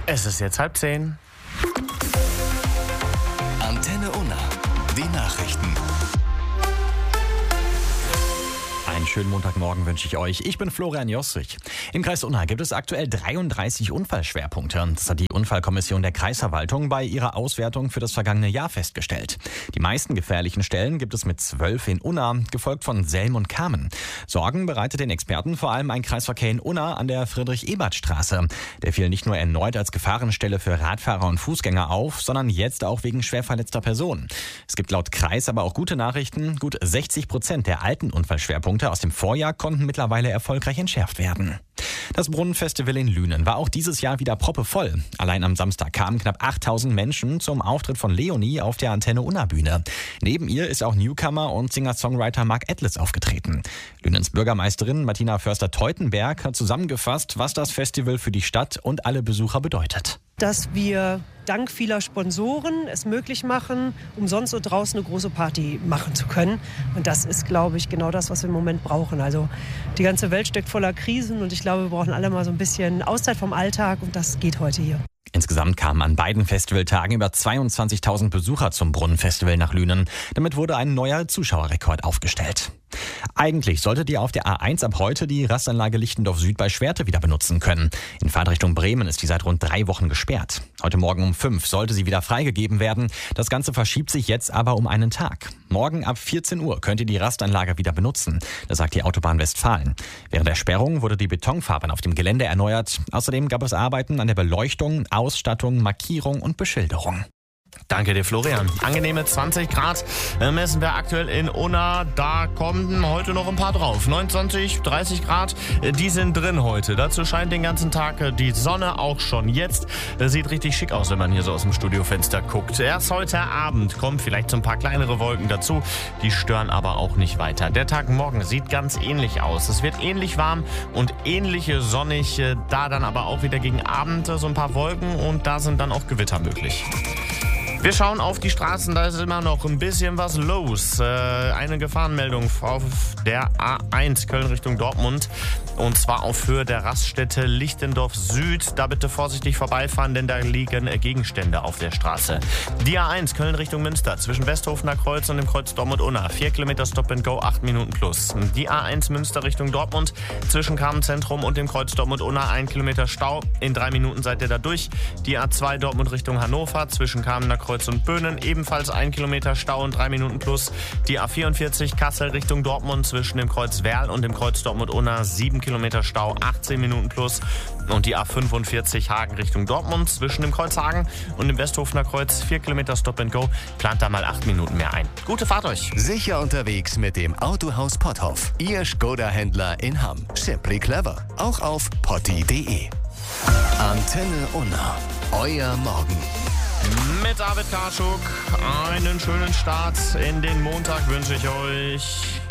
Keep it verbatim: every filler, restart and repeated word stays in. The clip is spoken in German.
Es ist jetzt halb zehn. Antenne Unna, die Nachrichten. Einen schönen Montagmorgen wünsche ich euch. Ich bin Florian Jostrich. Im Kreis Unna gibt es aktuell dreiunddreißig Unfallschwerpunkte. Das hat die Unfallkommission der Kreisverwaltung bei ihrer Auswertung für das vergangene Jahr festgestellt. Die meisten gefährlichen Stellen gibt es mit zwölf in Unna, gefolgt von Selm und Kamen. Sorgen bereitet den Experten vor allem ein Kreisverkehr in Unna an der Friedrich-Ebert-Straße. Der fiel nicht nur erneut als Gefahrenstelle für Radfahrer und Fußgänger auf, sondern jetzt auch wegen schwer verletzter Personen. Es gibt laut Kreis aber auch gute Nachrichten. Gut sechzig Prozent der alten Unfallschwerpunkte aus dem Vorjahr konnten mittlerweile erfolgreich entschärft werden. Das Brunnenfestival in Lünen war auch dieses Jahr wieder proppevoll. Allein am Samstag kamen knapp achttausend Menschen zum Auftritt von Leonie auf der Antenne Unna Bühne. Neben ihr ist auch Newcomer und Singer-Songwriter Mark Edlis aufgetreten. Lünens Bürgermeisterin Martina Förster-Teutenberg hat zusammengefasst, was das Festival für die Stadt und alle Besucher bedeutet. Dass wir dank vieler Sponsoren es möglich machen, umsonst so draußen eine große Party machen zu können. Und das ist, glaube ich, genau das, was wir im Moment brauchen. Also die ganze Welt steckt voller Krisen und ich glaube, wir brauchen alle mal so ein bisschen Auszeit vom Alltag und das geht heute hier. Insgesamt kamen an beiden Festivaltagen über zweiundzwanzigtausend Besucher zum Brunnenfestival nach Lünen. Damit wurde ein neuer Zuschauerrekord aufgestellt. Eigentlich solltet ihr auf der A eins ab heute die Rastanlage Lichtendorf Süd bei Schwerte wieder benutzen können. In Fahrtrichtung Bremen ist die seit rund drei Wochen gesperrt. Heute Morgen um fünf sollte sie wieder freigegeben werden. Das Ganze verschiebt sich jetzt aber um einen Tag. Morgen ab vierzehn Uhr könnt ihr die Rastanlage wieder benutzen. Das sagt die Autobahn Westfalen. Während der Sperrung wurde die Betonfahrbahn auf dem Gelände erneuert. Außerdem gab es Arbeiten an der Beleuchtung, Ausstattung, Markierung und Beschilderung. Danke dir, Florian. Angenehme zwanzig Grad messen wir aktuell in Unna. Da kommen heute noch ein paar drauf. neunundzwanzig, dreißig Grad, die sind drin heute. Dazu scheint den ganzen Tag die Sonne auch schon jetzt. Sieht richtig schick aus, wenn man hier so aus dem Studiofenster guckt. Erst heute Abend kommen vielleicht so ein paar kleinere Wolken dazu. Die stören aber auch nicht weiter. Der Tag morgen sieht ganz ähnlich aus. Es wird ähnlich warm und ähnlich sonnig. Da dann aber auch wieder gegen Abend so ein paar Wolken und da sind dann auch Gewitter möglich. Wir schauen auf die Straßen, da ist immer noch ein bisschen was los. Äh, eine Gefahrenmeldung auf der A eins Köln Richtung Dortmund. Und zwar auf Höhe der Raststätte Lichtendorf Süd. Da bitte vorsichtig vorbeifahren, denn da liegen Gegenstände auf der Straße. Die A eins Köln Richtung Münster zwischen Westhofener Kreuz und dem Kreuz Dortmund-Unna. vier Kilometer Stop and Go, acht Minuten plus. Die A eins Münster Richtung Dortmund zwischen Kamenz-Zentrum und dem Kreuz Dortmund-Unna. ein Kilometer Stau. In drei Minuten seid ihr da durch. Die A zwei Dortmund Richtung Hannover zwischen Kamener Kreuz und Böhnen. Ebenfalls ein Kilometer Stau und drei Minuten plus. Die A vierundvierzig Kassel Richtung Dortmund zwischen dem Kreuz Werl und dem Kreuz Dortmund-Unna. sieben Kilometer Stau, achtzehn Minuten plus. Und die A fünfundvierzig Hagen Richtung Dortmund zwischen dem Kreuz Hagen und dem Westhofener Kreuz. vier Kilometer Stop and Go. Plant da mal acht Minuten mehr ein. Gute Fahrt euch. Sicher unterwegs mit dem Autohaus Potthoff. Ihr Skoda-Händler in Hamm. Simply clever. Auch auf potti punkt de. Antenne Unna. Euer Morgen. Mit David Karschuk einen schönen Start in den Montag wünsche ich euch.